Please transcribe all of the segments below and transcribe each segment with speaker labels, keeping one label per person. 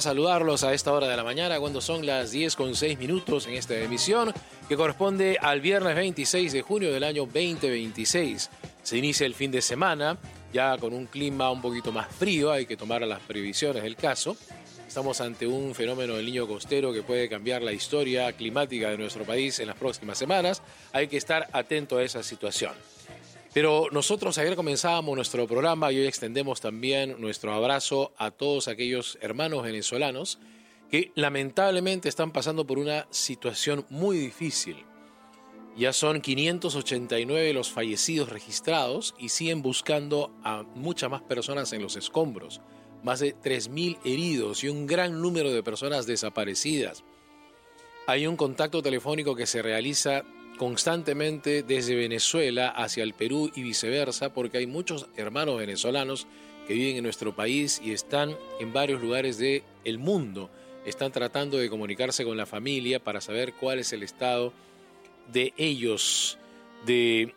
Speaker 1: saludarlos a esta hora de la mañana cuando son las 10:06 en esta emisión que corresponde al viernes 26 de junio del año 2026. Se inicia el fin de semana ya con un clima un poquito más frío, hay que tomar las previsiones del caso. Estamos ante un fenómeno del niño costero que puede cambiar la historia climática de nuestro país en las próximas semanas. Hay que estar atento a esa situación. Pero nosotros ayer comenzábamos nuestro programa y hoy extendemos también nuestro abrazo a todos aquellos hermanos venezolanos que lamentablemente están pasando por una situación muy difícil. Ya son 589 los fallecidos registrados y siguen buscando a muchas más personas en los escombros. Más de 3.000 heridos y un gran número de personas desaparecidas. Hay un contacto telefónico que se realiza constantemente desde Venezuela hacia el Perú y viceversa, porque hay muchos hermanos venezolanos que viven en nuestro país y están en varios lugares del mundo. Están tratando de comunicarse con la familia para saber cuál es el estado de ellos, de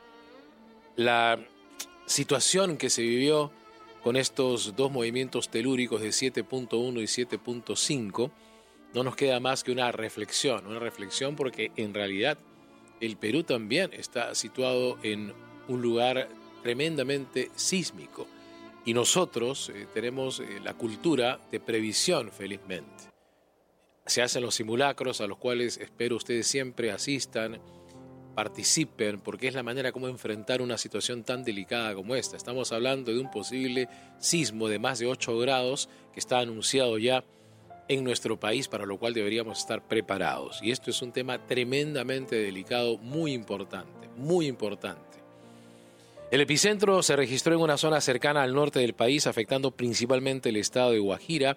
Speaker 1: la situación que se vivió con estos dos movimientos telúricos de 7.1 y 7.5. No nos queda más que una reflexión porque en realidad el Perú también está situado en un lugar tremendamente sísmico y nosotros tenemos la cultura de previsión, felizmente. Se hacen los simulacros a los cuales espero ustedes siempre asistan, participen, porque es la manera como enfrentar una situación tan delicada como esta. Estamos hablando de un posible sismo de más de 8 grados que está anunciado ya en nuestro país, para lo cual deberíamos estar preparados. Y esto es un tema tremendamente delicado, muy importante, muy importante. El epicentro se registró en una zona cercana al norte del país, afectando principalmente el estado de Guajira,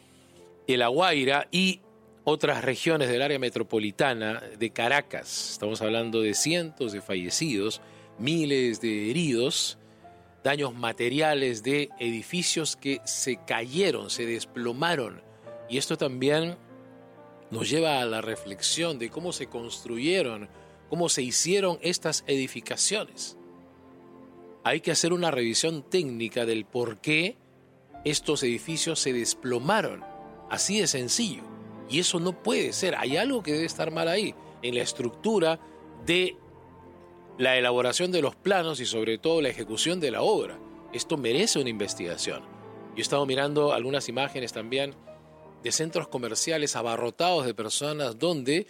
Speaker 1: La Guaira y otras regiones del área metropolitana de Caracas. Estamos hablando de cientos de fallecidos, miles de heridos, daños materiales de edificios que se cayeron, se desplomaron. Y esto también nos lleva a la reflexión de cómo se construyeron, cómo se hicieron estas edificaciones. Hay que hacer una revisión técnica del por qué estos edificios se desplomaron. Así de sencillo. Y eso no puede ser. Hay algo que debe estar mal ahí, en la estructura de la elaboración de los planos y sobre todo la ejecución de la obra. Esto merece una investigación. Yo he estado mirando algunas imágenes también de centros comerciales abarrotados de personas donde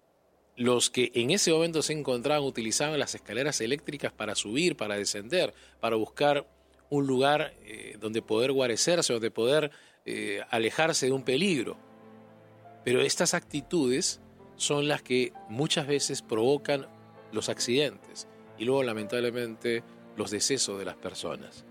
Speaker 1: los que en ese momento se encontraban utilizaban las escaleras eléctricas para subir, para descender, para buscar un lugar donde poder guarecerse, donde poder alejarse de un peligro. Pero estas actitudes son las que muchas veces provocan los accidentes y luego lamentablemente los decesos de las personas.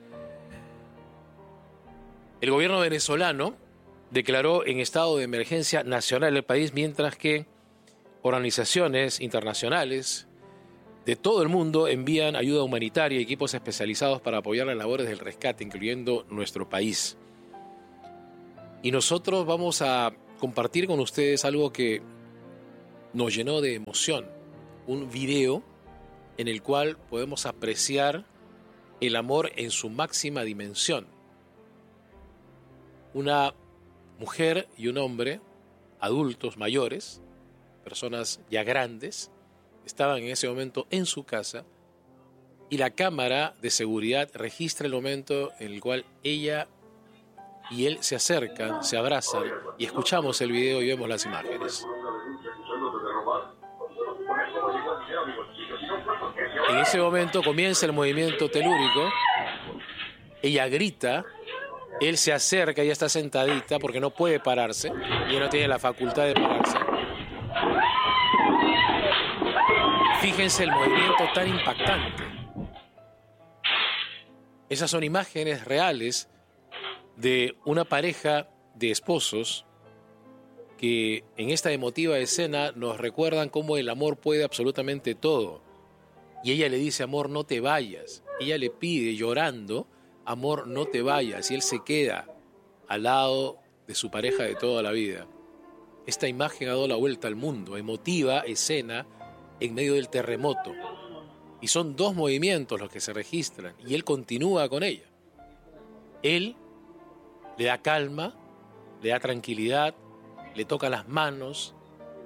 Speaker 1: El gobierno venezolano declaró en estado de emergencia nacional el país, mientras que organizaciones internacionales de todo el mundo envían ayuda humanitaria y equipos especializados para apoyar las labores del rescate, incluyendo nuestro país. Y nosotros vamos a compartir con ustedes algo que nos llenó de emoción, un video en el cual podemos apreciar el amor en su máxima dimensión. Una mujer y un hombre, adultos mayores, personas ya grandes, estaban en ese momento en su casa y la cámara de seguridad registra el momento en el cual ella y él se acercan, se abrazan y escuchamos el video y vemos las imágenes. En ese momento comienza el movimiento telúrico, ella grita, él se acerca, ella está sentadita porque no puede pararse, ella no tiene la facultad de pararse. Fíjense el movimiento tan impactante. Esas son imágenes reales de una pareja de esposos que en esta emotiva escena nos recuerdan cómo el amor puede absolutamente todo. Y ella le dice, amor, no te vayas. Ella le pide llorando, amor, no te vayas. Y él se queda al lado de su pareja de toda la vida. Esta imagen ha dado la vuelta al mundo, emotiva escena en medio del terremoto. Y son dos movimientos los que se registran y él continúa con ella. Él le da calma, le da tranquilidad, le toca las manos,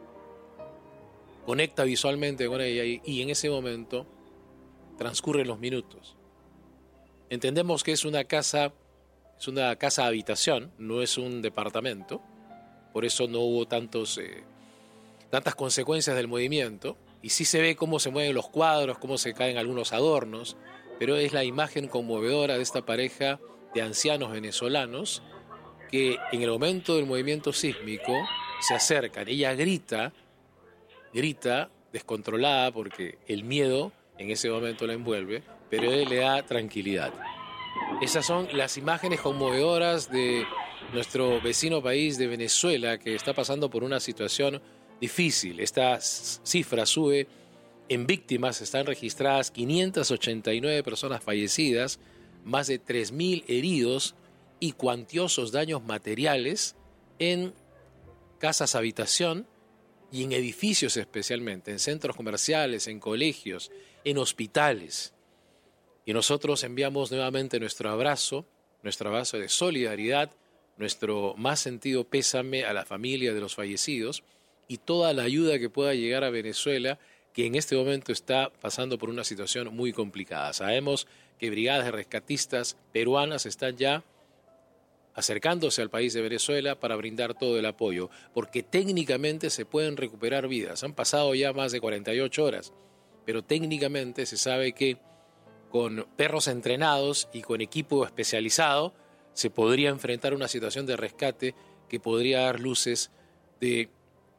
Speaker 1: conecta visualmente con ella y en ese momento transcurren los minutos. Entendemos que es una casa habitación, no es un departamento, por eso no hubo tantas consecuencias del movimiento, y sí se ve cómo se mueven los cuadros, cómo se caen algunos adornos, pero es la imagen conmovedora de esta pareja de ancianos venezolanos que en el momento del movimiento sísmico se acercan. Ella grita descontrolada porque el miedo en ese momento la envuelve, pero él le da tranquilidad. Esas son las imágenes conmovedoras de nuestro vecino país de Venezuela, que está pasando por una situación difícil. Esta cifra sube en víctimas, están registradas 589 personas fallecidas, más de 3.000 heridos y cuantiosos daños materiales en casas habitación y en edificios especialmente, en centros comerciales, en colegios, en hospitales. Y nosotros enviamos nuevamente nuestro abrazo de solidaridad, nuestro más sentido pésame a la familia de los fallecidos y toda la ayuda que pueda llegar a Venezuela, que en este momento está pasando por una situación muy complicada. Sabemos que brigadas de rescatistas peruanas están ya acercándose al país de Venezuela para brindar todo el apoyo, porque técnicamente se pueden recuperar vidas. Han pasado ya más de 48 horas, pero técnicamente se sabe que con perros entrenados y con equipo especializado se podría enfrentar una situación de rescate que podría dar luces de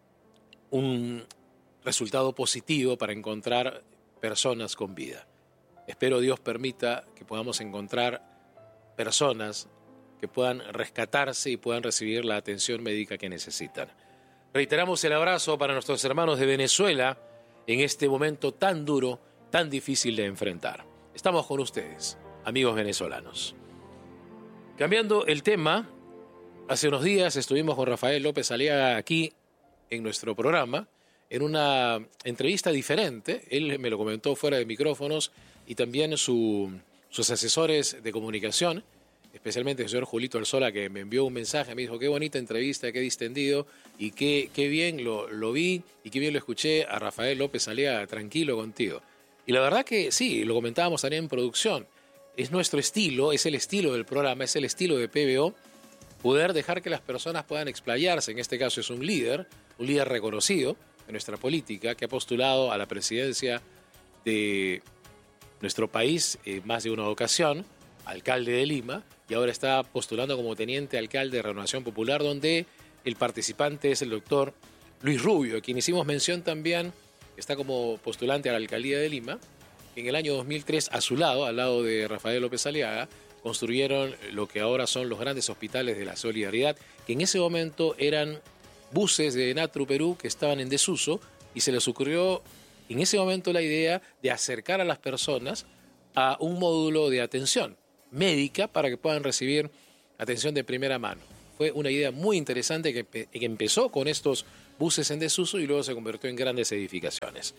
Speaker 1: un resultado positivo para encontrar personas con vida. Espero Dios permita que podamos encontrar personas que puedan rescatarse y puedan recibir la atención médica que necesitan. Reiteramos el abrazo para nuestros hermanos de Venezuela en este momento tan duro, tan difícil de enfrentar. Estamos con ustedes, amigos venezolanos. Cambiando el tema, hace unos días estuvimos con Rafael López Aliaga aquí en nuestro programa, en una entrevista diferente. Él me lo comentó fuera de micrófonos y también sus asesores de comunicación, especialmente el señor Julito Alzola, que me envió un mensaje, me dijo: qué bonita entrevista, qué distendido y qué bien lo vi y qué bien lo escuché a Rafael López Aliaga, tranquilo contigo. Y la verdad que sí, lo comentábamos también en producción, es nuestro estilo, es el estilo del programa, es el estilo de PBO, poder dejar que las personas puedan explayarse. En este caso es un líder reconocido en nuestra política, que ha postulado a la presidencia de nuestro país más de una ocasión, alcalde de Lima, y ahora está postulando como teniente alcalde de Renovación Popular, donde el participante es el doctor Luis Rubio, a quien hicimos mención también, está como postulante a la alcaldía de Lima. En el año 2003, a su lado, al lado de Rafael López Aliaga, construyeron lo que ahora son los grandes hospitales de la Solidaridad, que en ese momento eran buses de Natru Perú que estaban en desuso, y se les ocurrió en ese momento la idea de acercar a las personas a un módulo de atención médica para que puedan recibir atención de primera mano. Fue una idea muy interesante que empezó con estos buses en desuso y luego se convirtió en grandes edificaciones.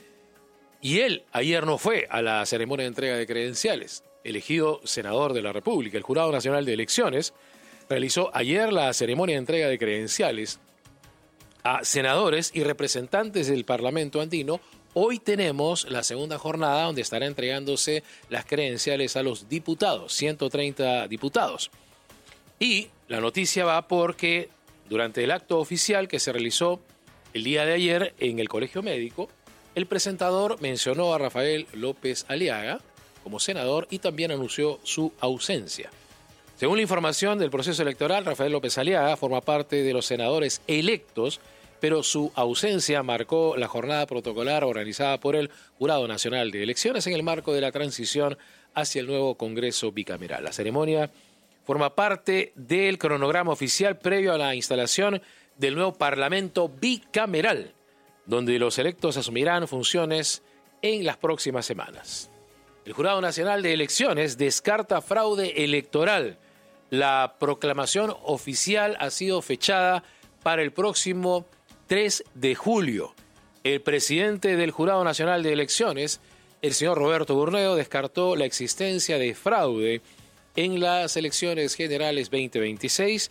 Speaker 1: Y él ayer no fue a la ceremonia de entrega de credenciales. Elegido senador de la República, el Jurado Nacional de Elecciones realizó ayer la ceremonia de entrega de credenciales a senadores y representantes del Parlamento andino. Hoy tenemos la segunda jornada donde estará entregándose las credenciales a los diputados, 130 diputados. Y la noticia va porque durante el acto oficial que se realizó el día de ayer en el Colegio Médico, el presentador mencionó a Rafael López Aliaga como senador y también anunció su ausencia. Según la información del proceso electoral, Rafael López Aliaga forma parte de los senadores electos, pero su ausencia marcó la jornada protocolar organizada por el Jurado Nacional de Elecciones en el marco de la transición hacia el nuevo Congreso bicameral. La ceremonia forma parte del cronograma oficial previo a la instalación del nuevo Parlamento bicameral, donde los electos asumirán funciones en las próximas semanas. El Jurado Nacional de Elecciones descarta fraude electoral. La proclamación oficial ha sido fechada para el próximo 3 de julio. El presidente del Jurado Nacional de Elecciones, el señor Roberto Burneo, descartó la existencia de fraude en las elecciones generales 2026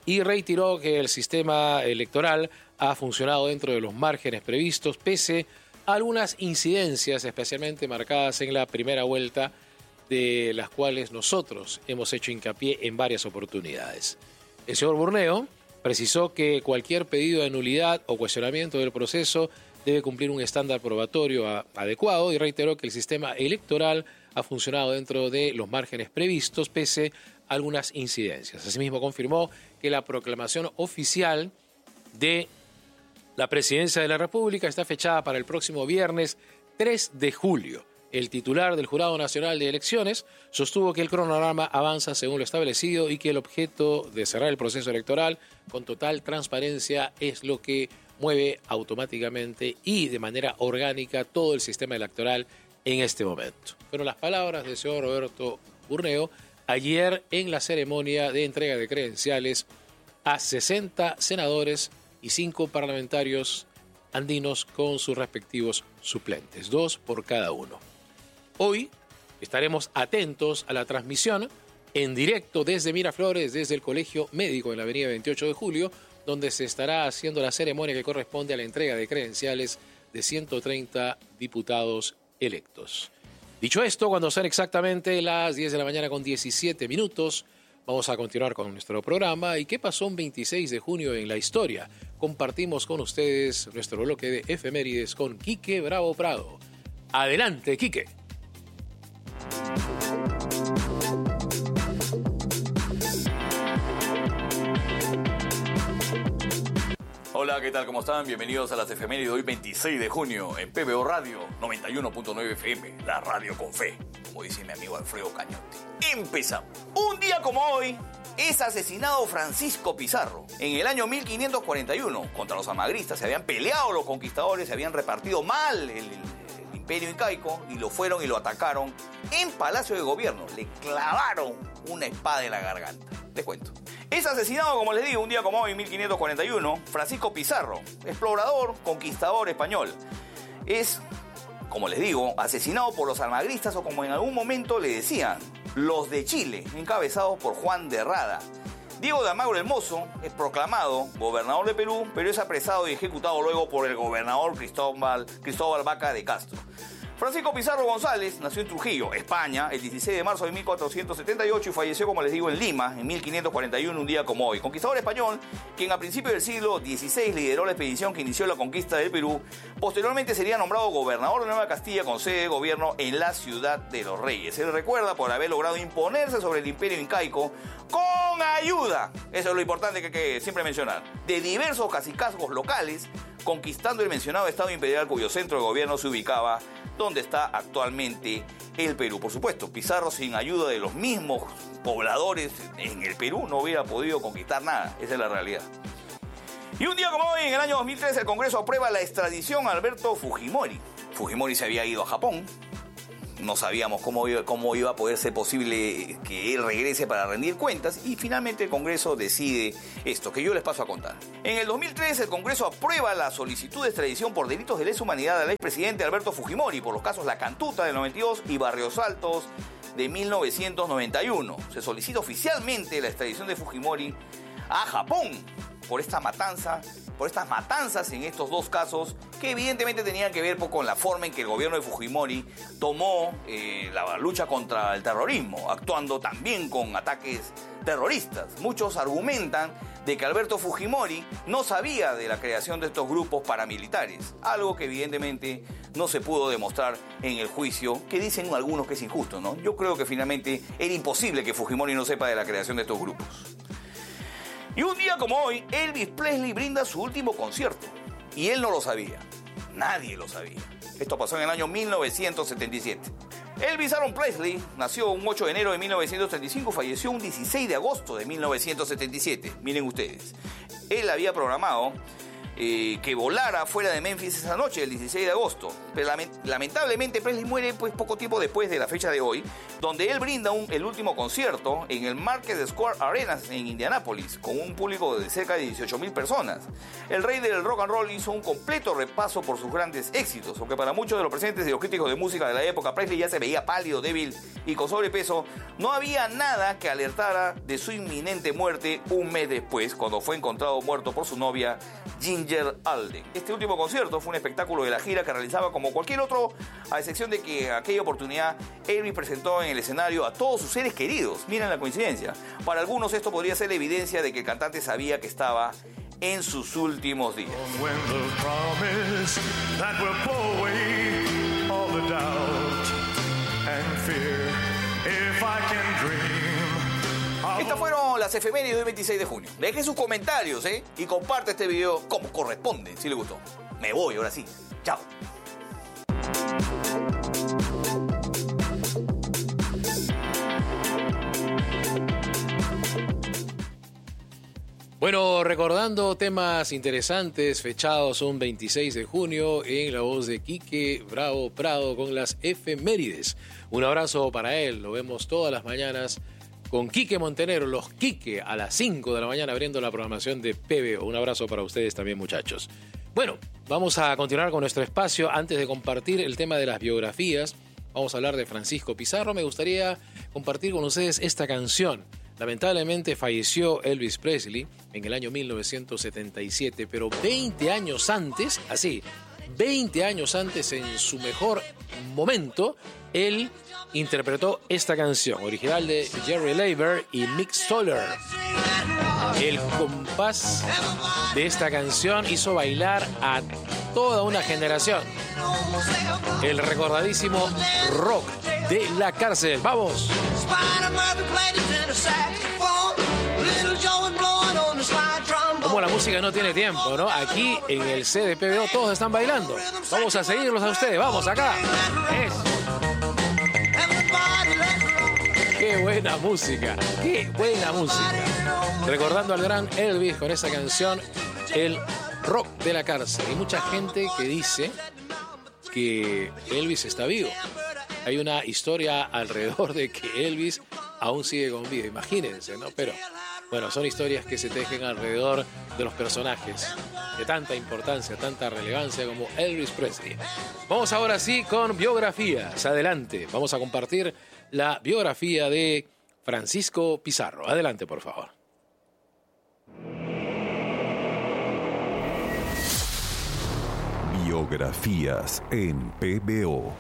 Speaker 1: y reiteró que el sistema electoral ha funcionado dentro de los márgenes previstos, pese a algunas incidencias especialmente marcadas en la primera vuelta, de las cuales nosotros hemos hecho hincapié en varias oportunidades. El señor Burneo precisó que cualquier pedido de nulidad o cuestionamiento del proceso debe cumplir un estándar probatorio adecuado y reiteró que el sistema electoral ha funcionado dentro de los márgenes previstos, pese a algunas incidencias. Asimismo, confirmó que la proclamación oficial de la Presidencia de la República está fechada para el próximo viernes 3 de julio. El titular del Jurado Nacional de Elecciones sostuvo que el cronograma avanza según lo establecido y que el objeto de cerrar el proceso electoral con total transparencia es lo que mueve automáticamente y de manera orgánica todo el sistema electoral en este momento. Fueron las palabras del señor Roberto Burneo ayer en la ceremonia de entrega de credenciales a 60 senadores y 5 parlamentarios andinos con sus respectivos suplentes, 2 por cada uno. Hoy estaremos atentos a la transmisión en directo desde Miraflores, desde el Colegio Médico en la avenida 28 de Julio, donde se estará haciendo la ceremonia que corresponde a la entrega de credenciales de 130 diputados electos. Dicho esto, cuando sean exactamente las 10 de la mañana con 17 minutos, vamos a continuar con nuestro programa. ¿Y qué pasó un 26 de junio en la historia? Compartimos con ustedes nuestro bloque de efemérides con Quique Bravo Prado. Adelante, Quique.
Speaker 2: Hola, ¿qué tal? ¿Cómo están? Bienvenidos a las efemérides de hoy 26 de junio en PBO Radio 91.9 FM, la radio con fe, como dice mi amigo Alfredo Cañote. Empezamos. Un día como hoy es asesinado Francisco Pizarro. En el año 1541, contra los almagristas, se habían peleado los conquistadores, se habían repartido mal el imperio incaico y lo fueron y lo atacaron en Palacio de Gobierno. Le clavaron una espada en la garganta. Les cuento. Es asesinado, como les digo, un día como hoy, en 1541, Francisco Pizarro, explorador, conquistador español. Es, como les digo, asesinado por los almagristas o como en algún momento le decían, los de Chile, encabezados por Juan de Rada. Diego de Almagro el Mozo es proclamado gobernador de Perú, pero es apresado y ejecutado luego por el gobernador Cristóbal Vaca de Castro. Francisco Pizarro González nació en Trujillo, España, el 16 de marzo de 1478 y falleció, como les digo, en Lima, en 1541, un día como hoy. Conquistador español, quien a principios del siglo XVI lideró la expedición que inició la conquista del Perú. Posteriormente sería nombrado gobernador de Nueva Castilla con sede de gobierno en la Ciudad de los Reyes. Se le recuerda por haber logrado imponerse sobre el imperio incaico con ayuda, eso es lo importante que siempre mencionar, de diversos cacicazgos locales, conquistando el mencionado Estado imperial cuyo centro de gobierno se ubicaba donde está actualmente el Perú. Por supuesto, Pizarro sin ayuda de los mismos pobladores en el Perú no hubiera podido conquistar nada, esa es la realidad. Y un día como hoy, en el año 2003, el Congreso aprueba la extradición a Alberto Fujimori. Fujimori se había ido a Japón. No sabíamos cómo iba a poder ser posible que él regrese para rendir cuentas y finalmente el Congreso decide esto, que yo les paso a contar. En el 2003 el Congreso aprueba la solicitud de extradición por delitos de lesa humanidad al expresidente Alberto Fujimori por los casos La Cantuta del 92 y Barrios Altos de 1991. Se solicita oficialmente la extradición de Fujimori a Japón por estas matanzas en estos dos casos que evidentemente tenían que ver con la forma en que el gobierno de Fujimori tomó la lucha contra el terrorismo, actuando también con ataques terroristas. Muchos argumentan de que Alberto Fujimori no sabía de la creación de estos grupos paramilitares, algo que evidentemente no se pudo demostrar en el juicio, que dicen algunos que es injusto, ¿no? Yo creo que finalmente era imposible que Fujimori no sepa de la creación de estos grupos. Y un día como hoy, Elvis Presley brinda su último concierto. Y él no lo sabía. Nadie lo sabía. Esto pasó en el año 1977. Elvis Aaron Presley nació un 8 de enero de 1935 y falleció un 16 de agosto de 1977. Miren ustedes. Él había programado que volara fuera de Memphis esa noche, el 16 de agosto. Pero lamentablemente Presley muere pues poco tiempo después de la fecha de hoy, donde él brinda el último concierto en el Market Square Arena en Indianápolis, con un público de cerca de 18.000 personas. El rey del rock and roll hizo un completo repaso por sus grandes éxitos, aunque para muchos de los presentes y los críticos de música de la época, Presley ya se veía pálido, débil y con sobrepeso. No había nada que alertara de su inminente muerte un mes después, cuando fue encontrado muerto por su novia, Ginger Alden. Este último concierto fue un espectáculo de la gira que realizaba como cualquier otro, a excepción de que en aquella oportunidad Elvis presentó en el escenario a todos sus seres queridos. Miren la coincidencia. Para algunos esto podría ser la evidencia de que el cantante sabía que estaba en sus últimos días. Estas fueron las efemérides del 26 de junio. Dejen sus comentarios, y comparte este video como corresponde, si les gustó. Me voy, ahora sí. Chao.
Speaker 1: Bueno, recordando temas interesantes, fechados un 26 de junio en la voz de Quique Bravo Prado con las efemérides. Un abrazo para él, lo vemos todas las mañanas con Quique Montenegro, los Quique, a las 5 de la mañana abriendo la programación de PBO. Un abrazo para ustedes también, muchachos. Bueno, vamos a continuar con nuestro espacio. Antes de compartir el tema de las biografías, vamos a hablar de Francisco Pizarro. Me gustaría compartir con ustedes esta canción. Lamentablemente falleció Elvis Presley en el año 1977, pero 20 años antes, así, 20 años antes, en su mejor momento, él interpretó esta canción, original de Jerry Leiber y Mick Stoller. El compás de esta canción hizo bailar a toda una generación. El recordadísimo Rock de la Cárcel. ¡Vamos! Como la música no tiene tiempo, ¿no? Aquí en el CDPBO todos están bailando. Vamos a seguirlos a ustedes. ¡Vamos acá! ¡Qué buena música! ¡Qué buena música! Recordando al gran Elvis con esa canción, el Rock de la Cárcel. Hay mucha gente que dice que Elvis está vivo. Hay una historia alrededor de que Elvis aún sigue con vida. Imagínense, ¿no? Pero, bueno, son historias que se tejen alrededor de los personajes de tanta importancia, tanta relevancia como Elvis Presley. Vamos ahora sí con biografías. Adelante. Vamos a compartir la biografía de Francisco Pizarro. Adelante, por favor.
Speaker 3: Biografías en PBO.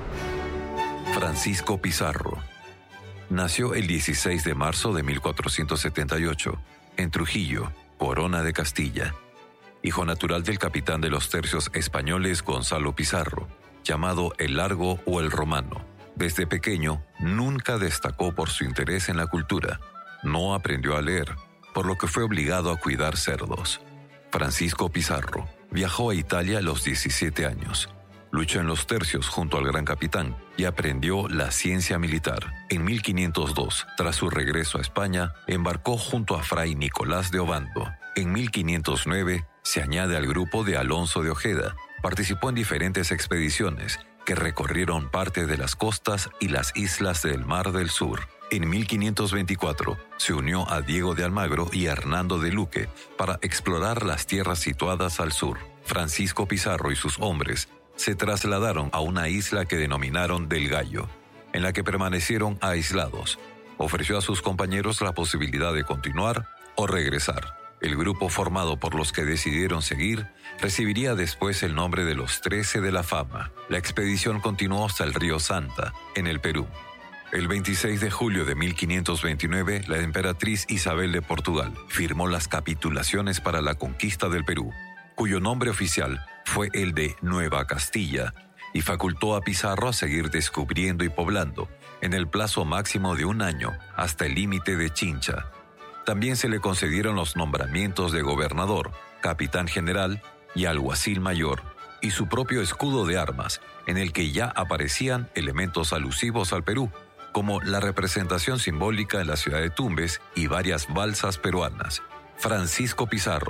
Speaker 3: Francisco Pizarro nació el 16 de marzo de 1478 en Trujillo, Corona de Castilla, hijo natural del capitán de los tercios españoles Gonzalo Pizarro, llamado el Largo o el Romano. Desde pequeño nunca destacó por su interés en la cultura. No aprendió a leer, por lo que fue obligado a cuidar cerdos. Francisco Pizarro viajó a Italia a los 17 años. Luchó en los tercios junto al gran capitán y aprendió la ciencia militar. En 1502, tras su regreso a España, embarcó junto a Fray Nicolás de Obando. En 1509, se añade al grupo de Alonso de Ojeda. Participó en diferentes expediciones que recorrieron parte de las costas y las islas del Mar del Sur. En 1524, se unió a Diego de Almagro y Hernando de Luque para explorar las tierras situadas al sur. Francisco Pizarro y sus hombres se trasladaron a una isla que denominaron del Gallo, en la que permanecieron aislados. Ofreció a sus compañeros la posibilidad de continuar o regresar. El grupo formado por los que decidieron seguir recibiría después el nombre de los 13 de la Fama. La expedición continuó hasta el río Santa, en el Perú. El 26 de julio de 1529, la emperatriz Isabel de Portugal firmó las capitulaciones para la conquista del Perú, cuyo nombre oficial fue el de Nueva Castilla, y facultó a Pizarro a seguir descubriendo y poblando en el plazo máximo de 1 año hasta el límite de Chincha. También se le concedieron los nombramientos de gobernador, capitán general y alguacil mayor, y su propio escudo de armas, en el que ya aparecían elementos alusivos al Perú, como la representación simbólica en la ciudad de Tumbes y varias balsas peruanas. Francisco Pizarro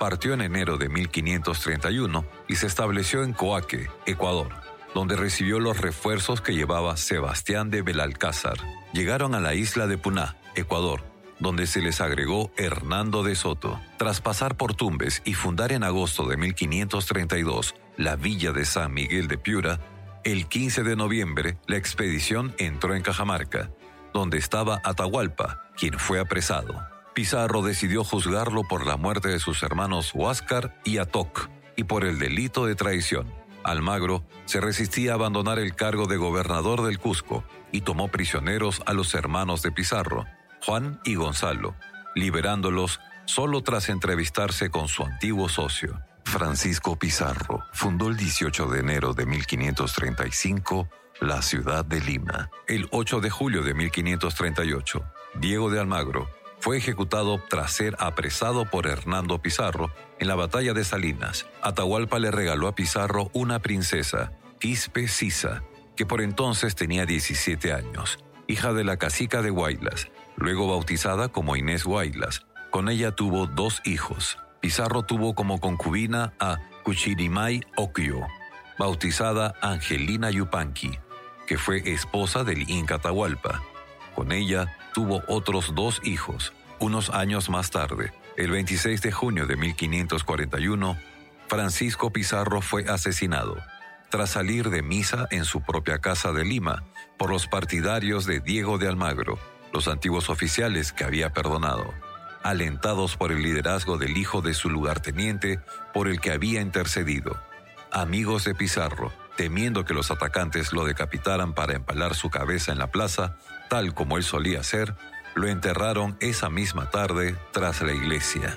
Speaker 3: partió en enero de 1531 y se estableció en Coaque, Ecuador, donde recibió los refuerzos que llevaba Sebastián de Belalcázar. Llegaron a la isla de Puná, Ecuador, donde se les agregó Hernando de Soto. Tras pasar por Tumbes y fundar en agosto de 1532 la villa de San Miguel de Piura, el 15 de noviembre la expedición entró en Cajamarca, donde estaba Atahualpa, quien fue apresado. Pizarro decidió juzgarlo por la muerte de sus hermanos Huáscar y Atoc y por el delito de traición. Almagro se resistía a abandonar el cargo de gobernador del Cusco y tomó prisioneros a los hermanos de Pizarro, Juan y Gonzalo, liberándolos solo tras entrevistarse con su antiguo socio. Francisco Pizarro fundó el 18 de enero de 1535 la ciudad de Lima. El 8 de julio de 1538, Diego de Almagro fue ejecutado tras ser apresado por Hernando Pizarro en la batalla de Salinas. Atahualpa le regaló a Pizarro una princesa, Quispe Sisa, que por entonces tenía 17 años, hija de la cacica de Huaylas, luego bautizada como Inés Huaylas. Con ella tuvo 2 hijos. Pizarro tuvo como concubina a Cuchirimay Ocllo, bautizada Angelina Yupanqui, que fue esposa del Inca Atahualpa. Con ella tuvo otros 2 hijos. Unos años más tarde, el 26 de junio de 1541, Francisco Pizarro fue asesinado, tras salir de misa en su propia casa de Lima, por los partidarios de Diego de Almagro, los antiguos oficiales que había perdonado, alentados por el liderazgo del hijo de su lugarteniente por el que había intercedido. Amigos de Pizarro, temiendo que los atacantes lo decapitaran para empalar su cabeza en la plaza, tal como él solía hacer, lo enterraron esa misma tarde tras la iglesia.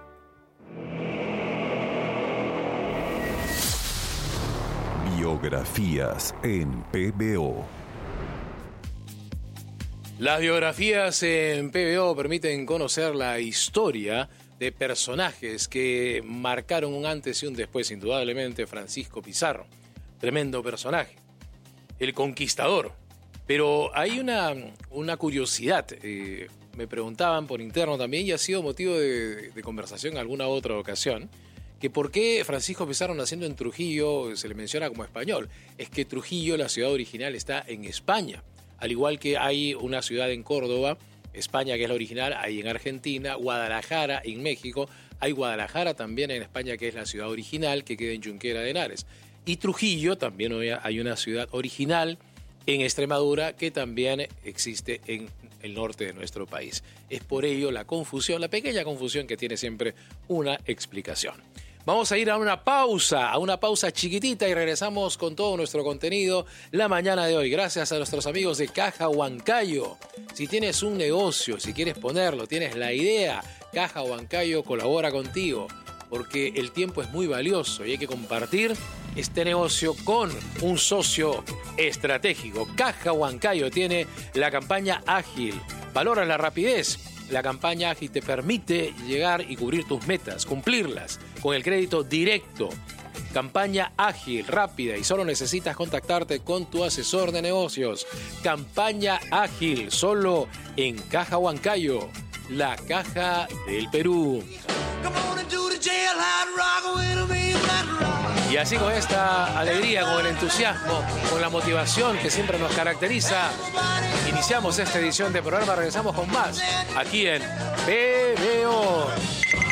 Speaker 4: Biografías en PBO.
Speaker 1: Las biografías en PBO permiten conocer la historia de personajes que marcaron un antes y un después, indudablemente Francisco Pizarro. Tremendo personaje. El conquistador. Pero hay una curiosidad. Me preguntaban por interno también, y ha sido motivo de conversación en alguna otra ocasión, que por qué Francisco Pizarro, naciendo en Trujillo, se le menciona como español. Es que Trujillo, la ciudad original, está en España. Al igual que hay una ciudad en Córdoba, España, que es la original, hay en Argentina, Guadalajara en México, hay Guadalajara también en España, que es la ciudad original, que queda en Junquera de Henares. Y Trujillo, también hay una ciudad original en Extremadura, que también existe en el norte de nuestro país. Es por ello la confusión, la pequeña confusión que tiene siempre una explicación. Vamos a ir a una pausa chiquitita, y regresamos con todo nuestro contenido la mañana de hoy. Gracias a nuestros amigos de Caja Huancayo. Si tienes un negocio, si quieres ponerlo, tienes la idea, Caja Huancayo colabora contigo, porque el tiempo es muy valioso y hay que compartir este negocio con un socio estratégico. Caja Huancayo tiene la campaña ágil. Valora la rapidez. La campaña ágil te permite llegar y cubrir tus metas, cumplirlas con el crédito directo. Campaña ágil, rápida, y solo necesitas contactarte con tu asesor de negocios. Campaña ágil, solo en Caja Huancayo, la caja del Perú. Y así, con esta alegría, con el entusiasmo, con la motivación que siempre nos caracteriza, iniciamos esta edición de programa. Regresamos con más aquí en PBO.